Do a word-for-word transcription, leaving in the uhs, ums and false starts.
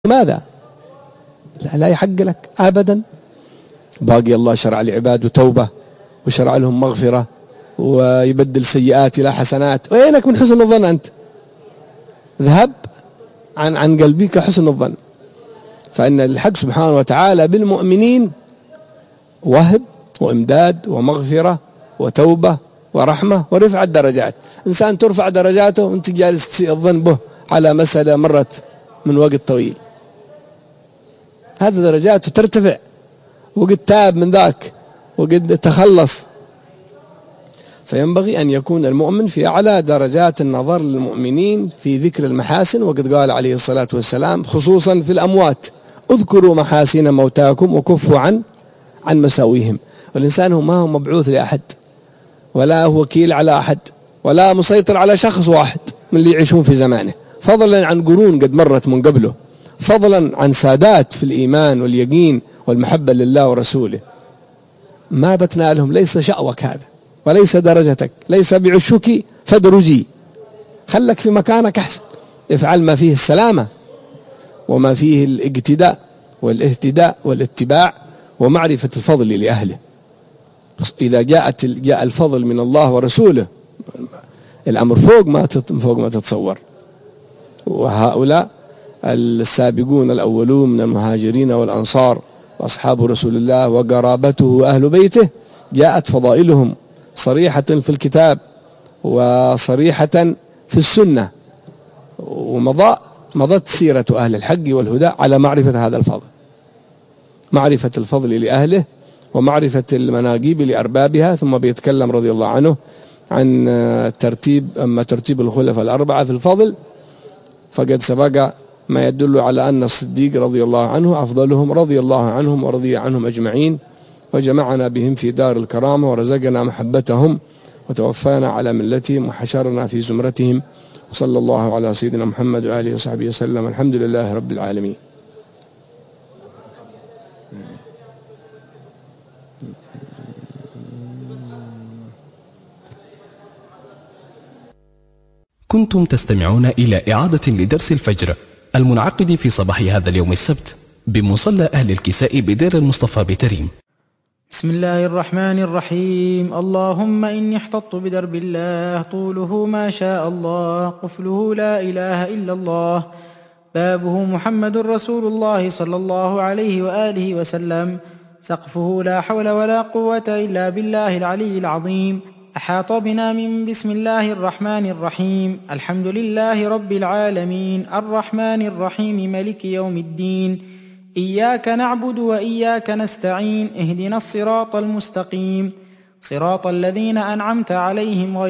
ماذا؟ لا, لا يحق لك أبدا. باقي الله شرع لعباده توبة وشرع لهم مغفرة ويبدل سيئات إلى حسنات. وينك من حسن الظن أنت؟ ذهب عن عن قلبك حسن الظن. فإن الحق سبحانه وتعالى بالمؤمنين وهب وإمداد ومغفرة وتوبة ورحمة ورفع الدرجات. إنسان ترفع درجاته وأنت جالس تسيء الظن به على مسألة مرت من وقت طويل، هذه درجاته ترتفع وقد تاب من ذاك وقد تخلص. فينبغي أن يكون المؤمن في أعلى درجات النظر للمؤمنين في ذكر المحاسن. وقد قال عليه الصلاة والسلام خصوصا في الأموات: اذكروا محاسن موتاكم وكفوا عن عن مساويهم. والإنسان هو ما هو مبعوث لأحد ولا هو وكيل على أحد ولا مسيطر على شخص واحد من اللي يعيشون في زمانه، فضلا عن قرون قد مرت من قبله، فضلا عن سادات في الإيمان واليقين والمحبة لله ورسوله. ما بتنالهم، ليس شأوك هذا وليس درجتك، ليس بعشك فدرجي. خلك في مكانك أحسن، افعل ما فيه السلامة وما فيه الاقتداء والاهتداء والاتباع ومعرفة الفضل لأهله. إذا جاءت جاء الفضل من الله ورسوله الأمر فوق ما فوق ما تتصور. وهؤلاء السابقون الأولون من المهاجرين والأنصار وأصحاب رسول الله وقرابته وأهل بيته جاءت فضائلهم صريحة في الكتاب وصريحة في السنة، ومضى مضت سيرة أهل الحق والهدى على معرفة هذا الفضل، معرفة الفضل لأهله ومعرفة المناقب لأربابها. ثم بيتكلم رضي الله عنه عن ترتيب أما ترتيب الخلفاء الأربعة في الفضل، فقد سبق ما يدل على أن الصديق رضي الله عنه أفضلهم رضي الله عنهم ورضي عنهم أجمعين، وجمعنا بهم في دار الكرامة ورزقنا محبتهم وتوفانا على ملتهم وحشرنا في زمرتهم. وصلى الله على سيدنا محمد وآله وصحبه وسلم. الحمد لله رب العالمين. كنتم تستمعون إلى إعادة لدرس الفجر المنعقد في صباح هذا اليوم السبت بمصلى أهل الكساء بدير المصطفى بتريم. بسم الله الرحمن الرحيم. اللهم إني احتطت بدرب الله طوله ما شاء الله، قفله لا إله إلا الله، بابه محمد رسول الله صلى الله عليه وآله وسلم، سقفه لا حول ولا قوة إلا بالله العلي العظيم. أحاط بنا من بسم الله الرحمن الرحيم. الحمد لله رب العالمين الرحمن الرحيم ملك يوم الدين، إياك نعبد وإياك نستعين، اهدنا الصراط المستقيم، صراط الذين أنعمت عليهم غير